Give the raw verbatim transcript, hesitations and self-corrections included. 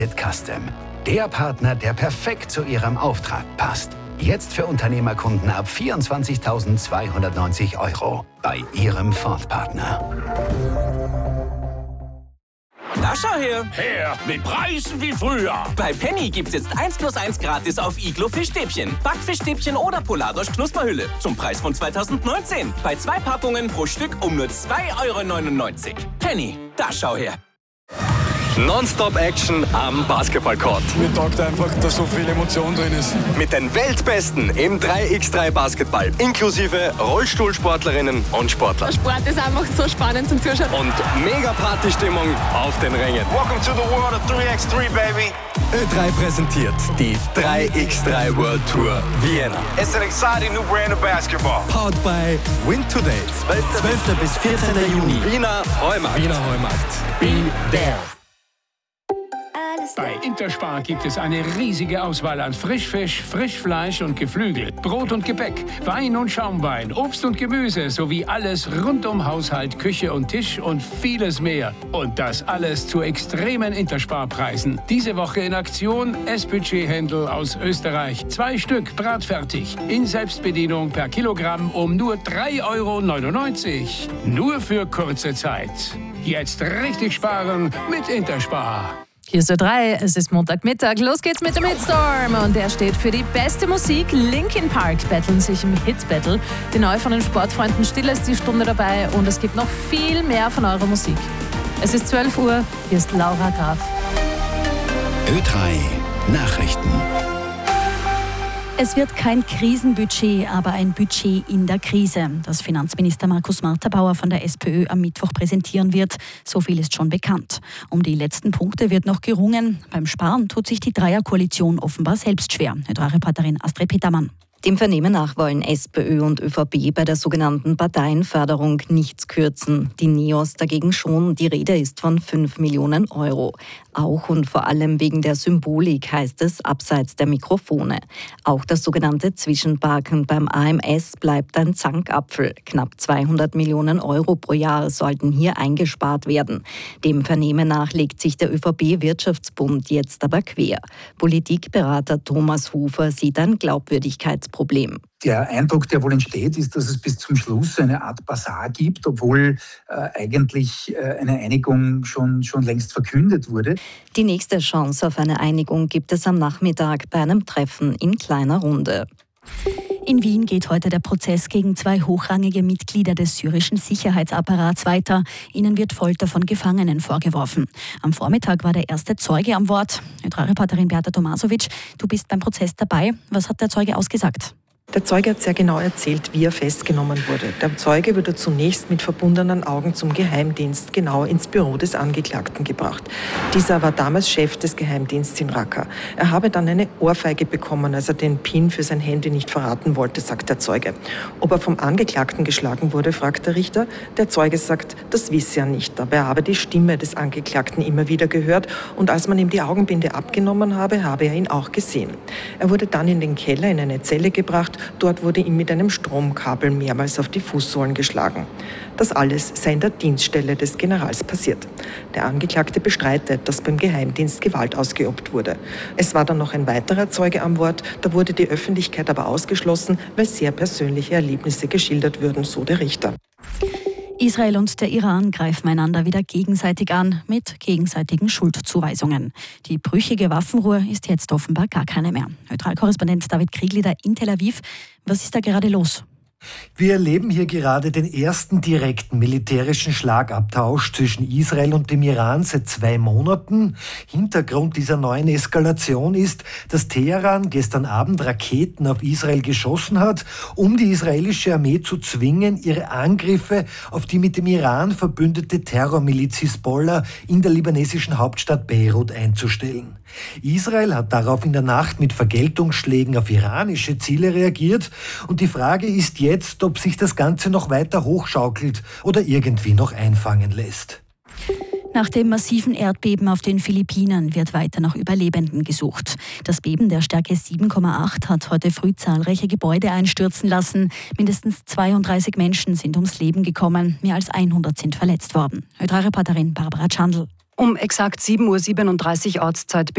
Custom. Der Partner, der perfekt zu Ihrem Auftrag passt. Jetzt für Unternehmerkunden ab vierundzwanzigtausendzweihundertneunzig Euro bei Ihrem Ford-Partner. Da schau her! Her, mit Preisen wie früher! Bei Penny gibt's jetzt eins plus eins gratis auf Iglo Fischstäbchen, Backfischstäbchen oder Polardosch Knusperhülle zum Preis von zweitausendneunzehn. Bei zwei Packungen pro Stück um nur zwei Euro neunundneunzig. Penny, da schau her! Non-Stop-Action am Basketballcourt. Mir taugt einfach, dass so viel Emotion drin ist. Mit den Weltbesten im drei gegen drei Basketball. Inklusive Rollstuhlsportlerinnen und Sportler. Der Sport ist einfach so spannend zum Zuschauen. Und mega Partystimmung auf den Rängen. Welcome to the world of drei gegen drei, baby. Ö drei präsentiert die drei gegen drei World Tour Vienna. It's an exciting new brand of basketball. Powered by Win to Date. zwölfter bis vierzehnter Juni. Wiener Heumarkt. Wiener Heumarkt. Be there. Bei Interspar gibt es eine riesige Auswahl an Frischfisch, Frischfleisch und Geflügel, Brot und Gebäck, Wein und Schaumwein, Obst und Gemüse sowie alles rund um Haushalt, Küche und Tisch und vieles mehr. Und das alles zu extremen Interspar-Preisen. Diese Woche in Aktion S-Budget-Händel aus Österreich. Zwei Stück bratfertig, in Selbstbedienung per Kilogramm um nur drei Euro neunundneunzig. Nur für kurze Zeit. Jetzt richtig sparen mit Interspar. Hier ist Ö drei, es ist Montagmittag, los geht's mit dem Hitstorm und der steht für die beste Musik. Linkin Park battlen sich im Hit-Battle. Die neu von den Sportfreunden Still ist die Stunde dabei und es gibt noch viel mehr von eurer Musik. Es ist zwölf Uhr, hier ist Laura Graf. Ö drei Nachrichten. Es wird kein Krisenbudget, aber ein Budget in der Krise, das Finanzminister Markus Marterbauer von der SPÖ am Mittwoch präsentieren wird. So viel ist schon bekannt. Um die letzten Punkte wird noch gerungen. Beim Sparen tut sich die Dreierkoalition offenbar selbst schwer. Ö drei Reporterin Astrid Petermann. Dem Vernehmen nach wollen SPÖ und ÖVP bei der sogenannten Parteienförderung nichts kürzen. Die Neos dagegen schon. Die Rede ist von fünf Millionen Euro. Auch und vor allem wegen der Symbolik, heißt es, abseits der Mikrofone. Auch das sogenannte Zwischenparken beim A M S bleibt ein Zankapfel. Knapp zweihundert Millionen Euro pro Jahr sollten hier eingespart werden. Dem Vernehmen nach legt sich der ÖVP-Wirtschaftsbund jetzt aber quer. Politikberater Thomas Hufer sieht ein Glaubwürdigkeitsproblem. Der Eindruck, der wohl entsteht, ist, dass es bis zum Schluss eine Art Basar gibt, obwohl äh, eigentlich äh, eine Einigung schon, schon längst verkündet wurde. Die nächste Chance auf eine Einigung gibt es am Nachmittag bei einem Treffen in kleiner Runde. In Wien geht heute der Prozess gegen zwei hochrangige Mitglieder des syrischen Sicherheitsapparats weiter. Ihnen wird Folter von Gefangenen vorgeworfen. Am Vormittag war der erste Zeuge am Wort. Ö drei Reporterin Beata Tomasovic, du bist beim Prozess dabei. Was hat der Zeuge ausgesagt? Der Zeuge hat sehr genau erzählt, wie er festgenommen wurde. Der Zeuge wurde zunächst mit verbundenen Augen zum Geheimdienst, genau ins Büro des Angeklagten gebracht. Dieser war damals Chef des Geheimdienstes in Raqqa. Er habe dann eine Ohrfeige bekommen, als er den PIN für sein Handy nicht verraten wollte, sagt der Zeuge. Ob er vom Angeklagten geschlagen wurde, fragt der Richter. Der Zeuge sagt, das wisse er nicht, aber er habe die Stimme des Angeklagten immer wieder gehört und als man ihm die Augenbinde abgenommen habe, habe er ihn auch gesehen. Er wurde dann in den Keller in eine Zelle gebracht. Dort wurde ihm mit einem Stromkabel mehrmals auf die Fußsohlen geschlagen. Das alles sei in der Dienststelle des Generals passiert. Der Angeklagte bestreitet, dass beim Geheimdienst Gewalt ausgeübt wurde. Es war dann noch ein weiterer Zeuge am Wort, da wurde die Öffentlichkeit aber ausgeschlossen, weil sehr persönliche Erlebnisse geschildert würden, so der Richter. Israel und der Iran greifen einander wieder gegenseitig an mit gegenseitigen Schuldzuweisungen. Die brüchige Waffenruhe ist jetzt offenbar gar keine mehr. Ö drei Korrespondent David Krieglieder in Tel Aviv. Was ist da gerade los? Wir erleben hier gerade den ersten direkten militärischen Schlagabtausch zwischen Israel und dem Iran seit zwei Monaten. Hintergrund dieser neuen Eskalation ist, dass Teheran gestern Abend Raketen auf Israel geschossen hat, um die israelische Armee zu zwingen, ihre Angriffe auf die mit dem Iran verbündete Terrormiliz Hisbollah in der libanesischen Hauptstadt Beirut einzustellen. Israel hat darauf in der Nacht mit Vergeltungsschlägen auf iranische Ziele reagiert und die Frage ist jetzt, ob sich das Ganze noch weiter hochschaukelt oder irgendwie noch einfangen lässt. Nach dem massiven Erdbeben auf den Philippinen wird weiter nach Überlebenden gesucht. Das Beben der Stärke sieben Komma acht hat heute früh zahlreiche Gebäude einstürzen lassen. Mindestens zweiunddreißig Menschen sind ums Leben gekommen, mehr als hundert sind verletzt worden. Ö drei Reporterin Barbara Chandl. Um exakt sieben Uhr siebenunddreißig Ortszeit